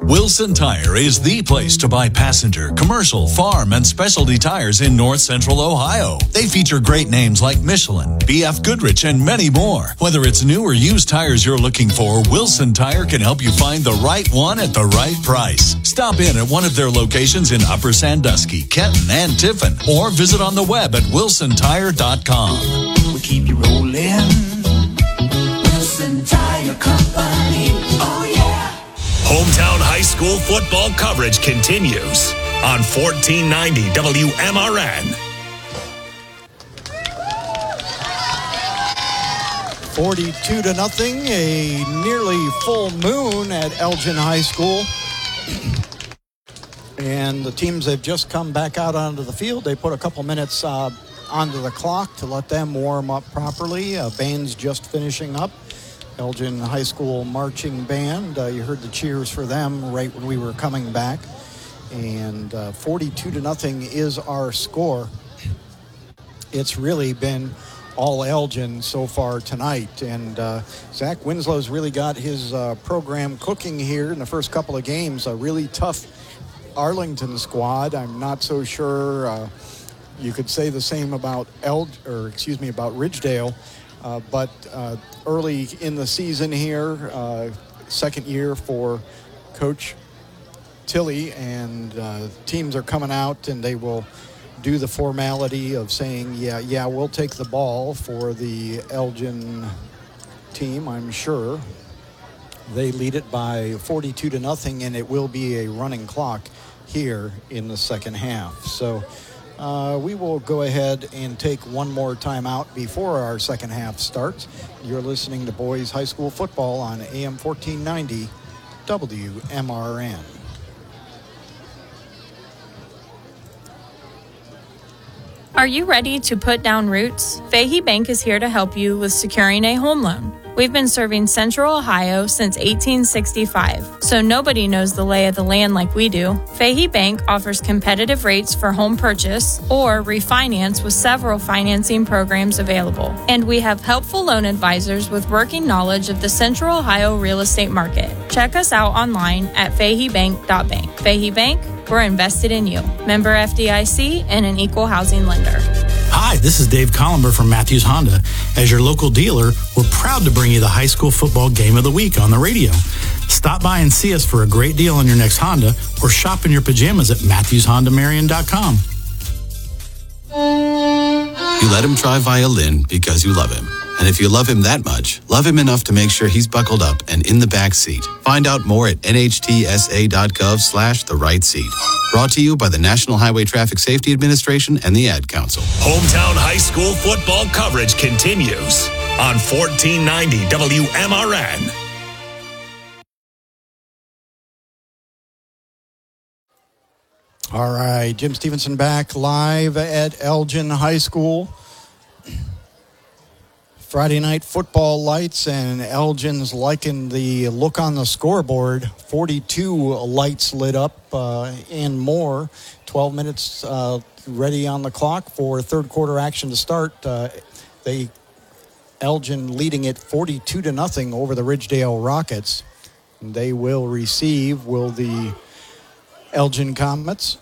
Wilson Tire is the place to buy passenger, commercial, farm, and specialty tires in North Central Ohio. They feature great names like Michelin, BF Goodrich, and many more. Whether it's new or used tires you're looking for, Wilson Tire can help you find the right one at the right price. Stop in at one of their locations in Upper Sandusky, Kenton, and Tiffin, or visit on the web at wilsontire.com. We keep you rolling. Wilson Tire Company. Oh, yeah. Hometown high school football coverage continues on 1490 WMRN. 42-0, a nearly full moon at Elgin High School. And the teams have just come back out onto the field. They put a couple minutes onto the clock to let them warm up properly. Band's just finishing up. Elgin High School marching band. You heard the cheers for them right when we were coming back. And 42-0 is our score. It's really been all Elgin so far tonight. And Zach Winslow's really got his program cooking here in the first couple of games. A really tough Arlington squad. I'm not so sure you could say the same about about Ridgedale. But early in the season here, second year for Coach Tilley, and teams are coming out and they will do the formality of saying, yeah, we'll take the ball for the Elgin team, I'm sure. They lead it by 42-0, and it will be a running clock here in the second half. So we will go ahead and take one more timeout before our second half starts. You're listening to Boys High School Football on AM 1490 WMRN. Are you ready to put down roots? Fahey Bank is here to help you with securing a home loan. We've been serving Central Ohio since 1865, so nobody knows the lay of the land like we do. Fahey Bank offers competitive rates for home purchase or refinance with several financing programs available. And we have helpful loan advisors with working knowledge of the Central Ohio real estate market. Check us out online at faheybank.bank. Fahey Bank, we're invested in you. Member FDIC and an equal housing lender. Hi, this is Dave Collimber from Matthews Honda. As your local dealer, we're proud to bring you the high school football game of the week on the radio. Stop by and see us for a great deal on your next Honda, or shop in your pajamas at MatthewsHondaMarion.com. You let him try violin because you love him. And if you love him that much, love him enough to make sure he's buckled up and in the back seat. Find out more at nhtsa.gov/the right seat. Brought to you by the National Highway Traffic Safety Administration and the Ad Council. Hometown high school football coverage continues on 1490 WMRN. All right, Jim Stevenson back live at Elgin High School. Friday night football lights, and Elgin's liking the look on the scoreboard. 42 lights lit up and more. 12 minutes ready on the clock for third quarter action to start. Elgin leading it 42-0 over the Ridgedale Rockets. They will receive, the Elgin Comets.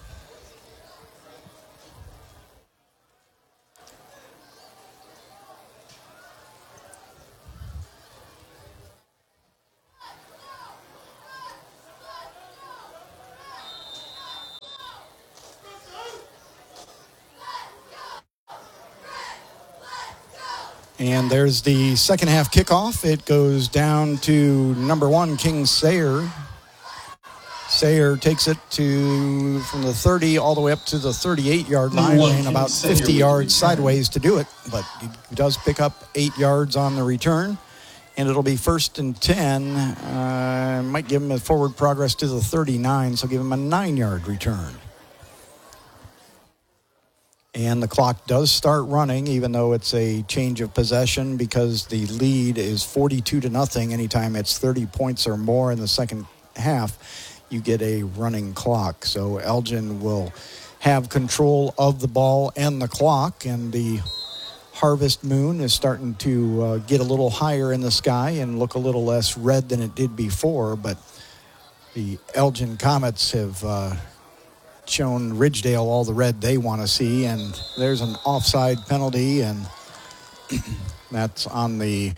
And there's the second half kickoff. It goes down to number 1, King Sayer. Sayer takes it from the 30 all the way up to the 38-yard line, and about 50 yards sideways to do it. But he does pick up 8 yards on the return, and it'll be 1st and 10. Might give him a forward progress to the 39, so give him a 9-yard return. And the clock does start running, even though it's a change of possession, because the lead is 42-0. Anytime it's 30 points or more in the second half, you get a running clock. So Elgin will have control of the ball and the clock, and the harvest moon is starting to get a little higher in the sky and look a little less red than it did before, but the Elgin Comets have shown Ridgedale all the red they want to see, and there's an offside penalty, and that's on the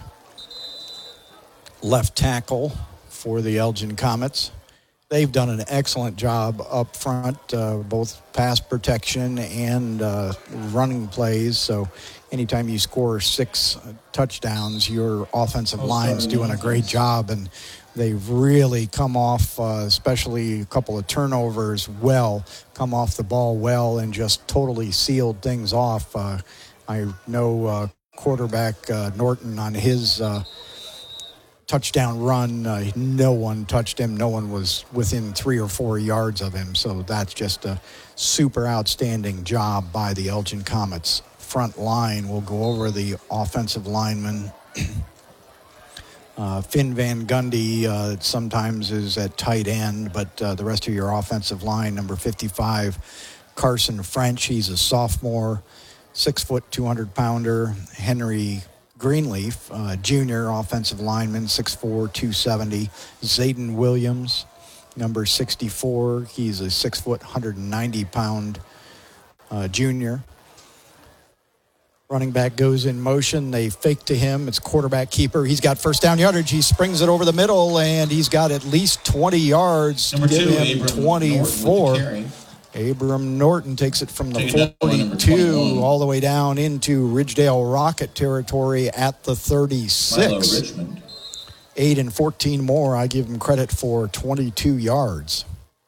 left tackle for the Elgin Comets. They've done an excellent job up front, both pass protection and running plays. So anytime you score 6 touchdowns, your offensive line's doing a great job. And they've really come off, especially a couple of turnovers, come off the ball well and just totally sealed things off. I know quarterback Norton on his touchdown run, no one touched him. No one was within 3 or 4 yards of him. So that's just a super outstanding job by the Elgin Comets front line. We'll go over the offensive linemen. Finn Van Gundy sometimes is at tight end, but the rest of your offensive line, number 55, Carson French, he's a sophomore, 6 foot, 200-pounder. Henry Greenleaf, junior offensive lineman, 6'4", 270. Zayden Williams, number 64. He's a 6 foot, 190-pound junior. Running back goes in motion. They fake to him. It's quarterback keeper. He's got first down yardage. He springs it over the middle, and he's got at least 20 yards. Number 2, give him Abram 24. Norton Abram Norton takes it from the 42 all the way down into Ridgedale Rocket territory at the 36. 8 and 14 more. I give him credit for 22 yards.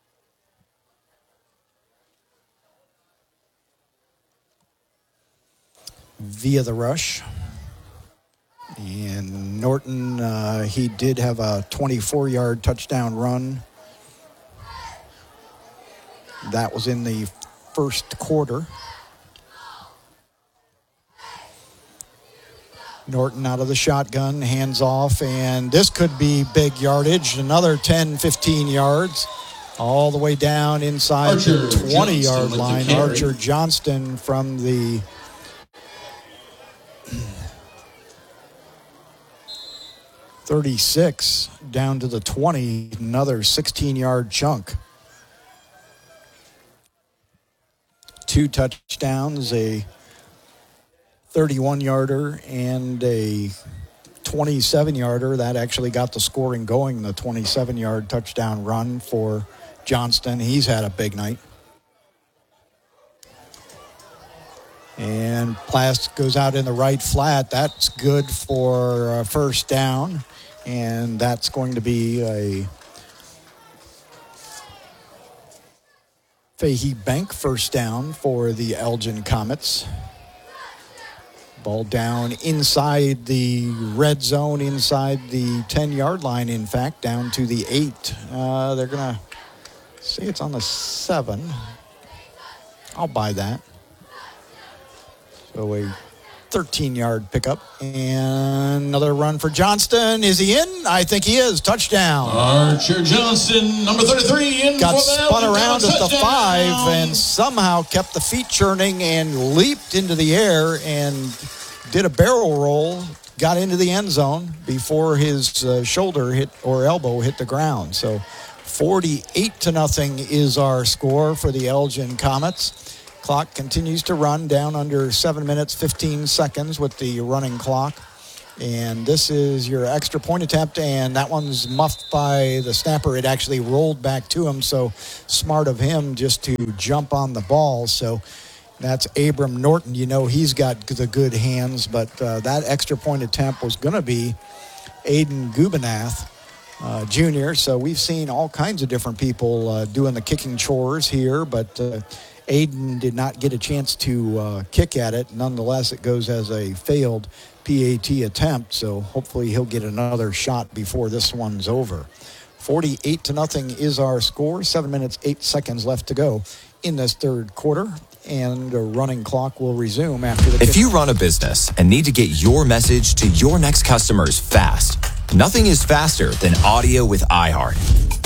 Via the rush. And Norton, he did have a 24-yard touchdown run. That was in the first quarter. Norton out of the shotgun, hands off, and this could be big yardage. Another 10, 15 yards, all the way down inside the 20-yard line. Archer Johnston from the .36 down to the 20, another 16-yard chunk. 2 touchdowns, a 31-yarder and a 27-yarder. That actually got the scoring going, the 27-yard touchdown run for Johnston. He's had a big night. And Plast goes out in the right flat. That's good for a first down. And that's going to be a Fahey Bank first down for the Elgin Comets. Ball down inside the red zone, inside the 10-yard line, in fact, down to the 8. They're going to say it's on the 7. I'll buy that. So a 13-yard pickup. And another run for Johnston. Is he in? I think he is. Touchdown. Archer Johnston, number 33, in. Got spun around at the 5 and somehow kept the feet churning and leaped into the air and did a barrel roll, got into the end zone before his shoulder hit or elbow hit the ground. So 48-0 is our score for the Elgin Comets. Clock continues to run down under 7 minutes, 15 seconds with the running clock. And this is your extra point attempt, and that one's muffed by the snapper. It actually rolled back to him, so smart of him just to jump on the ball. So that's Abram Norton. You know he's got the good hands, but that extra point attempt was going to be Aiden Gubenath, Jr. So we've seen all kinds of different people doing the kicking chores here, but Aiden did not get a chance to kick at it. Nonetheless, it goes as a failed PAT attempt, so hopefully he'll get another shot before this one's over. 48-0 is our score. 7 minutes, 8 seconds left to go in this third quarter, and a running clock will resume after the If you run a business and need to get your message to your next customers fast, nothing is faster than audio with iHeart.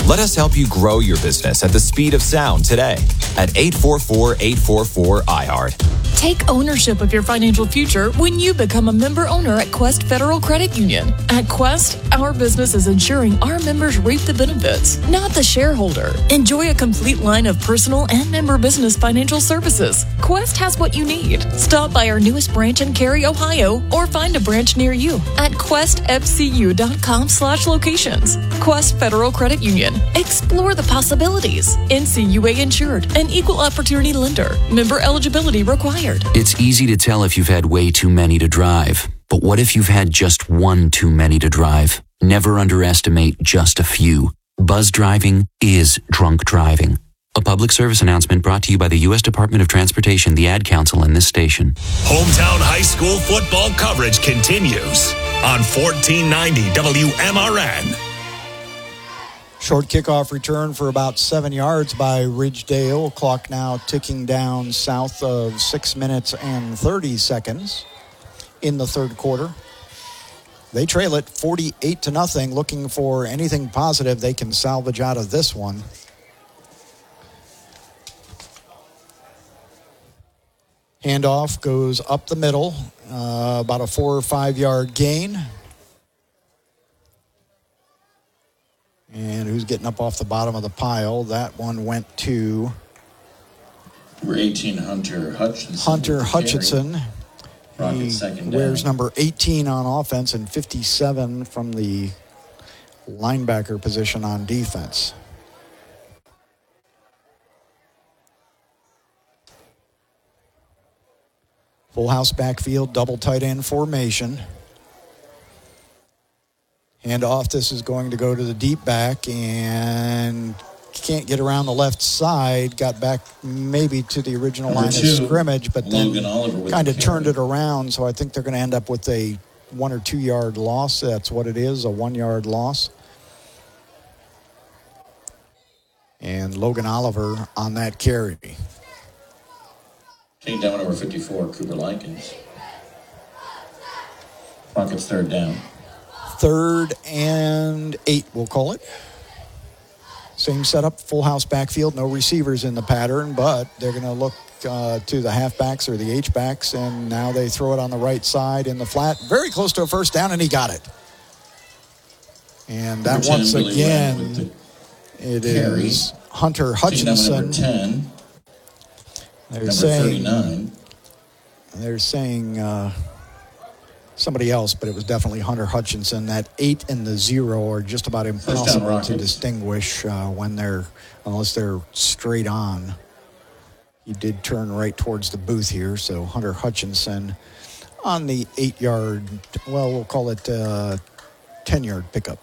Let us help you grow your business at the speed of sound today at 844-844-iHeart. Take ownership of your financial future when you become a member owner at Quest Federal Credit Union. At Quest, our business is ensuring our members reap the benefits, not the shareholder. Enjoy a complete line of personal and member business financial services. Quest has what you need. Stop by our newest branch in Cary, Ohio, or find a branch near you at questfcu.com/locations. Quest Federal Credit Union. Explore the possibilities. NCUA insured. An equal opportunity lender. Member eligibility required. It's easy to tell if you've had way too many to drive. But what if you've had just one too many to drive? Never underestimate just a few. Buzz driving is drunk driving. A public service announcement brought to you by the U.S. Department of Transportation, the Ad Council, and this station. Hometown high school football coverage continues on 1490 WMRN. Short kickoff return for about 7 yards by Ridgedale. Clock now ticking down south of 6 minutes and 30 seconds in the third quarter. They trail it 48-0, looking for anything positive they can salvage out of this one. Handoff goes up the middle, about a 4 or 5 yard gain. And who's getting up off the bottom of the pile? That one went to Number 18, Hunter Hutchinson. Hunter Hutchinson. He second wears down. number 18 on offense and 57 from the linebacker position on defense. Full house backfield, double tight end formation. Hand off, this is going to go to the deep back and can't get around the left side. Got back maybe to the original line of scrimmage, but then kind of turned it around. So I think they're going to end up with a 1 or 2 yard loss. That's what it is, a 1 yard loss. And Logan Oliver on that carry. Taking down number 54, Cooper Likens. Rockets third down. 3rd and 8, we'll call it. Same setup, full house backfield, no receivers in the pattern, but they're going to look to the halfbacks or the H-backs, and now they throw it on the right side in the flat. Very close to a first down, and he got it. And that once again, it is Hunter Hutchinson. Number 10. They're saying 39. They're saying somebody else, but it was definitely Hunter Hutchinson. That 8 and the 0 are just about impossible to distinguish unless they're straight on. He did turn right towards the booth here, so Hunter Hutchinson on the 8-yard, well, we'll call it 10-yard pickup.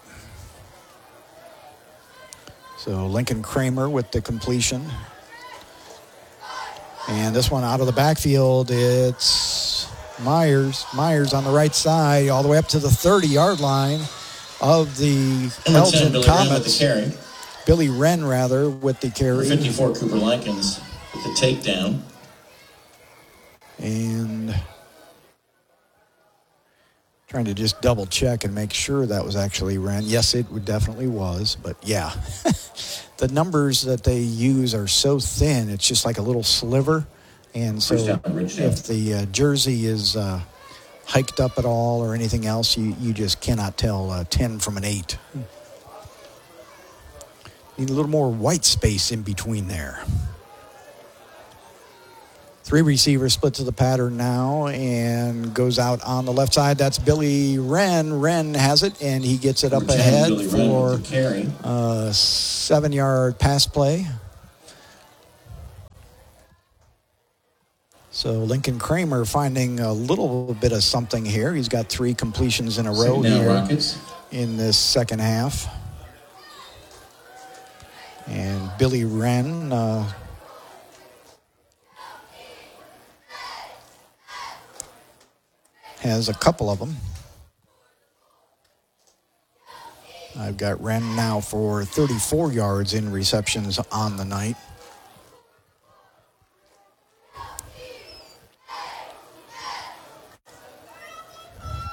So Lincoln Kramer with the completion. And this one out of the backfield, it's Myers. Myers on the right side, all the way up to the 30-yard line of the Elgin Comets. Billy Wren, rather, with the carry. 54, Cooper Likens with the takedown. And trying to just double check and make sure that was actually Wren. Yes, it definitely was, but yeah. The numbers that they use are so thin, it's just like a little sliver. And so if the jersey is hiked up at all or anything else, you just cannot tell 10 from an 8. Need a little more white space in between there. 3 receivers split to the pattern now and goes out on the left side. That's Billy Wren. Wren has it, and he gets it up ahead for a 7-yard pass play. So Lincoln Kramer finding a little bit of something here. He's got 3 completions in a row here in this second half. And Billy Wren has a couple of them. I've got Wren now for 34 yards in receptions on the night.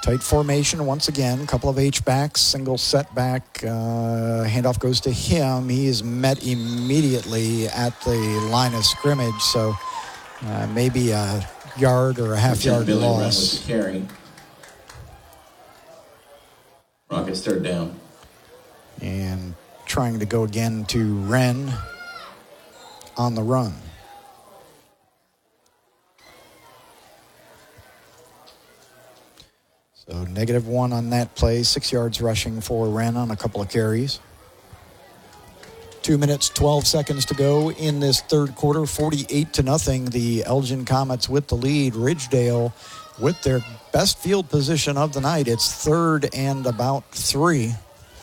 Tight formation once again. A couple of H-backs, single setback. Handoff goes to him. He is met immediately at the line of scrimmage, so maybe a yard or a half-yard loss. With the carry. Rockets third down. And trying to go again to Wren on the run. So -1 on that play, 6 yards rushing for Wren on a couple of carries. 2 minutes, 12 seconds to go in this third quarter, 48-0. The Elgin Comets with the lead. Ridgedale with their best field position of the night. It's 3rd and about 3.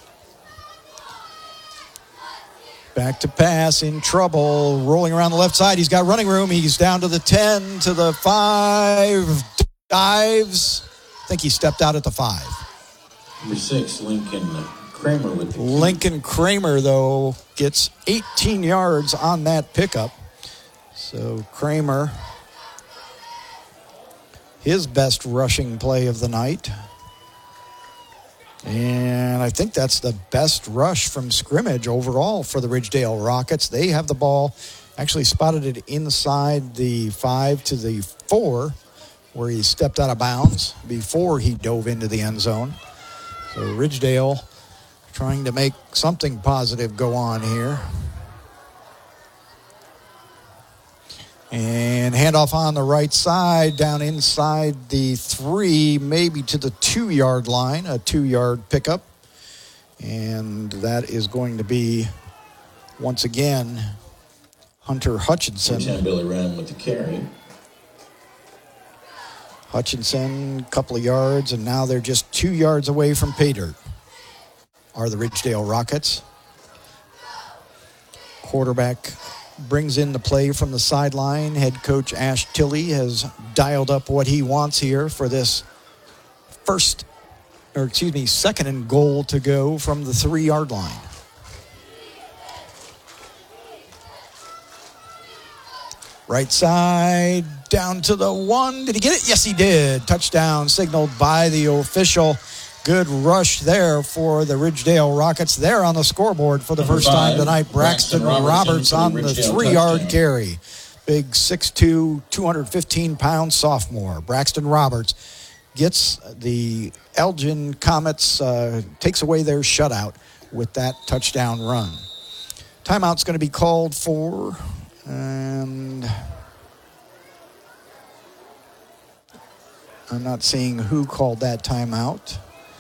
Back to pass, in trouble, rolling around the left side. He's got running room. He's down to the 10, to the 5, dives. I think he stepped out at the 5. Number 6, Lincoln Kramer with the Lincoln Kramer, though, gets 18 yards on that pickup. So Kramer, his best rushing play of the night. And I think that's the best rush from scrimmage overall for the Ridgedale Rockets. They have the ball, actually spotted it inside the 5 to the 4, where he stepped out of bounds before he dove into the end zone. So Ridgedale trying to make something positive go on here. And handoff on the right side, down inside the 3, maybe to the 2-yard line, a 2-yard pickup. And that is going to be, once again, Hunter Hutchinson. Billy Wren with the carry. Hutchinson, a couple of yards, and now they're just 2 yards away from pay dirt, are the Ridgedale Rockets. Quarterback brings in the play from the sideline. Head coach Ash Tilley has dialed up what he wants here for this second and goal to go from the 3-yard line. Right side, down to the 1. Did he get it? Yes, he did. Touchdown signaled by the official. Good rush there for the Ridgedale Rockets. They're on the scoreboard for the first time tonight. Braxton Roberts on the 3-yard carry. Big 6'2", 215-pound sophomore. Braxton Roberts gets the Elgin Comets, takes away their shutout with that touchdown run. Timeout's going to be called for, and I'm not seeing who called that timeout.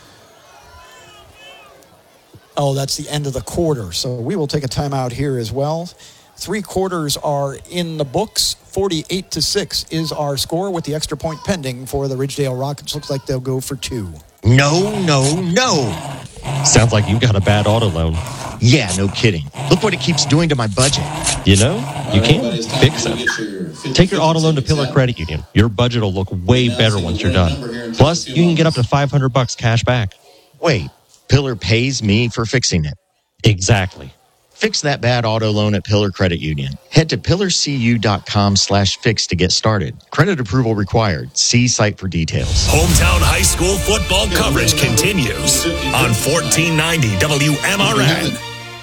Oh, that's the end of the quarter. So we will take a timeout here as well. 3 quarters are in the books. 48-6 is our score with the extra point pending for the Ridgedale Rockets. Looks like they'll go for 2. No. Sounds like you've got a bad auto loan. Yeah, no kidding. Look what it keeps doing to my budget. You know, you can fix it. Take your auto loan to Pillar Credit Union. Your budget will look way better once you're done. Plus, you can get up to $500 cash back. Wait, Pillar pays me for fixing it? Exactly. Fix that bad auto loan at Pillar Credit Union. Head to pillarcu.com/fix to get started. Credit approval required. See site for details. Hometown high school football coverage continues on 1490 WMRN.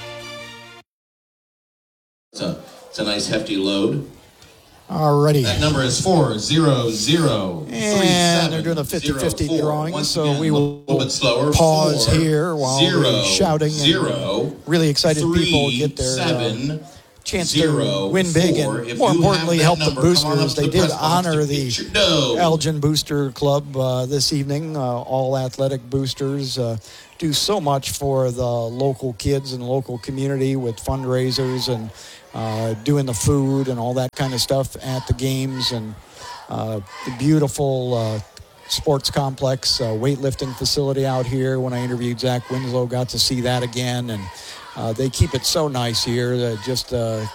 It's a nice hefty load. Alrighty. That number is 400. And they're doing a 50-50 drawing, so we will pause here while we're shouting and really excited people get their chance to win big and, more importantly, help the boosters. They did honor the Elgin Booster Club this evening. All athletic boosters do so much for the local kids and local community with fundraisers and doing the food and all that kind of stuff at the games, and the beautiful sports complex, weightlifting facility out here. When I interviewed Zach Winslow, got to see that again, and they keep it so nice here. Just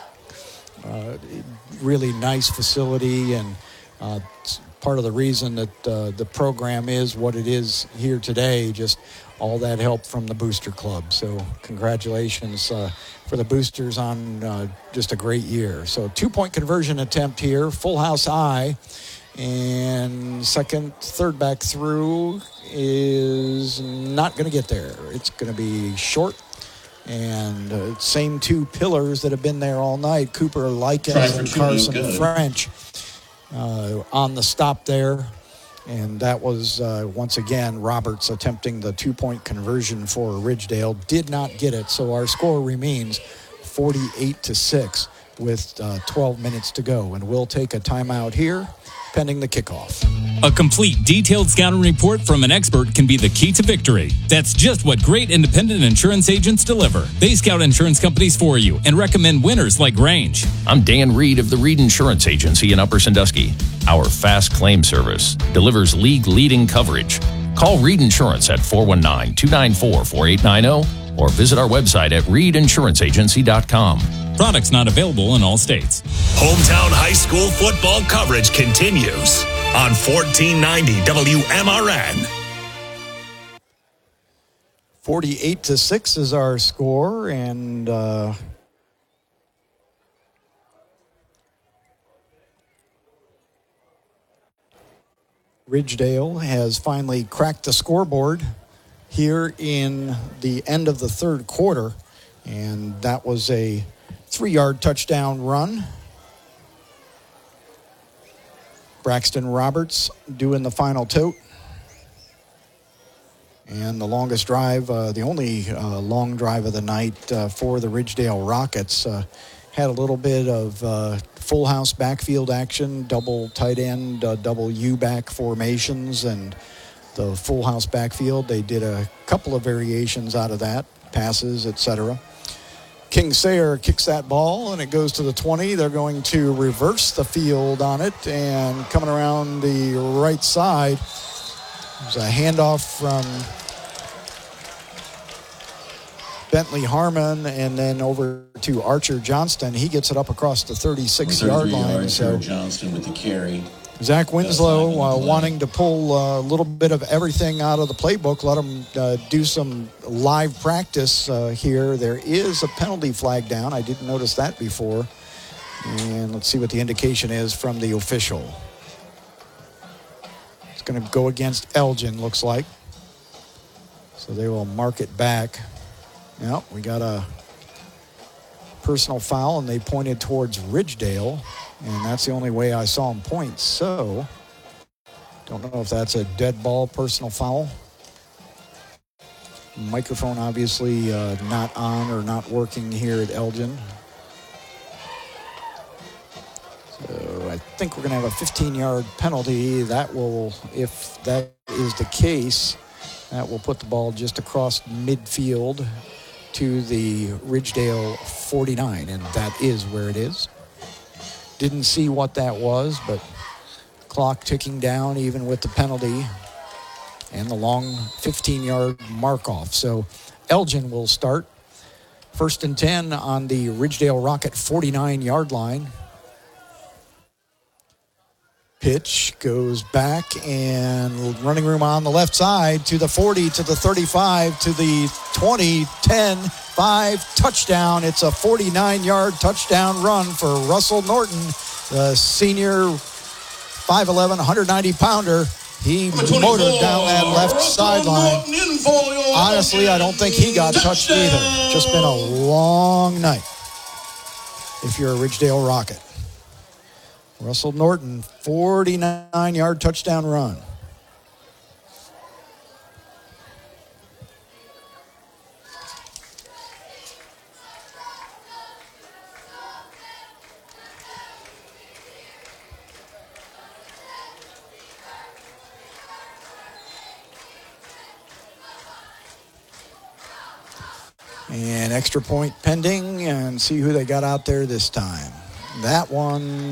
really nice facility, and part of the reason that the program is what it is here today, just all that help from the Booster Club. So congratulations for the Boosters on just a great year. So 2-point conversion attempt here, full house high, And third back through is not going to get there. It's going to be short. And same two pillars that have been there all night, Cooper Likens and Carson French on the stop there. And that was, once again, Roberts attempting the two-point conversion for Ridgedale. Did not get it, so our score remains 48-6 with 12 minutes to go. And we'll take a timeout here, pending the kickoff. A complete, detailed scouting report from an expert can be the key to victory. That's just what great independent insurance agents deliver. They scout insurance companies for you and recommend winners like Grange. I'm Dan Reed of the Reed Insurance Agency in Upper Sandusky. Our fast claim service delivers league-leading coverage. Call Reed Insurance at 419-294-4890 or visit our website at reedinsuranceagency.com. Products not available in all states. Hometown high school football coverage continues on 1490 WMRN. 48-6 is our score, and Ridgedale has finally cracked the scoreboard here in the end of the third quarter, and that was a 3-yard touchdown run. Braxton Roberts doing the final tote. And the longest drive, the only long drive of the night for the Ridgedale Rockets, had a little bit of full house backfield action, double tight end, double U-back formations, and the full house backfield. They did a couple of variations out of that, passes, etc. King Sayer kicks that ball, and it goes to the 20. They're going to reverse the field on it, and coming around the right side, there's a handoff from Bentley Harmon, and then over to Archer Johnston. He gets it up across the 36-yard line. So Johnston with the carry. Zach Winslow wanting to pull a little bit of everything out of the playbook, let him do some live practice here. There is a penalty flag down. I didn't notice that before. And let's see what the indication is from the official. It's going to go against Elgin, looks like. So they will mark it back. Now, we got a personal foul, and they pointed towards Ridgedale. And that's the only way I saw him point. So, don't know if that's a dead ball personal foul. Microphone obviously not on or not working here at Elgin. So, I think we're going to have a 15-yard penalty. That will, if that is the case, that will put the ball just across midfield to the Ridgedale 49. And that is where it is. Didn't see what that was, but clock ticking down even with the penalty and the long 15-yard mark-off. So Elgin will start. 1st and 10 on the Ridgedale Rocket 49-yard line. Pitch goes back, and running room on the left side to the 40, to the 35, to the 20, 10, 5, touchdown. It's a 49-yard touchdown run for Russell Norton, the senior 5'11", 190-pounder. He motored down that left sideline. Honestly, I don't think he got touched either. Just been a long night if you're a Ridgedale Rocket. Russell Norton, 49-yard touchdown run. And extra point pending, and see who they got out there this time. That one